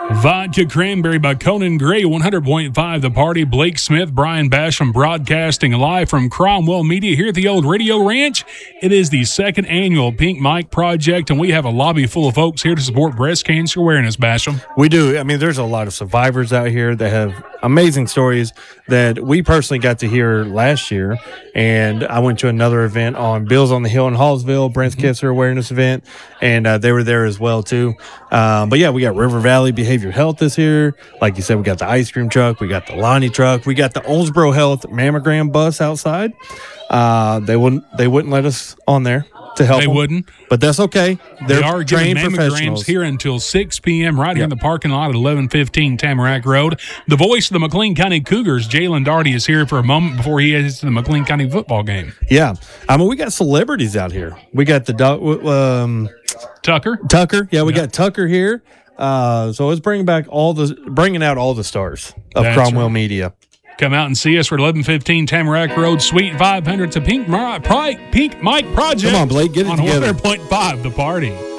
Vodka Cranberry by Conan Gray, 100.5 The Party. Blake Smith, Brian Basham broadcasting live from Cromwell Media here at the old Radio Ranch. It is the second annual Pink Mike Project, and we have a lobby full of folks here to support breast cancer awareness, Basham. We do. I mean, there's a lot of survivors out here that have amazing stories that we personally got to hear last year. And I went to another event on Bills on the Hill in Hallsville, breast cancer awareness event, and they were there as well, too. But, yeah, we got River Valley Behavior Health this year. Like you said, we got the ice cream truck. We got the Lonnie truck. We got the Owensboro Health mammogram bus outside. They wouldn't let us on there to help They them, wouldn't. but that's okay. They They're are giving trained mammograms professionals. here until 6 p.m. right here in the parking lot at 1115 Tamarack Road. The voice of the McLean County Cougars, Jalen Darty, is here for a moment before he heads to the McLean County football game. Yeah. I mean, we got celebrities out here. We got the Tucker. Yeah, we got Tucker here. So it's bringing out all the stars of That's Cromwell right. Media. Come out and see us for 1115 Tamarack Road, Suite 500. It's a Pink Mike Project. Come on, Blake, get it on together. 100.5 The Party.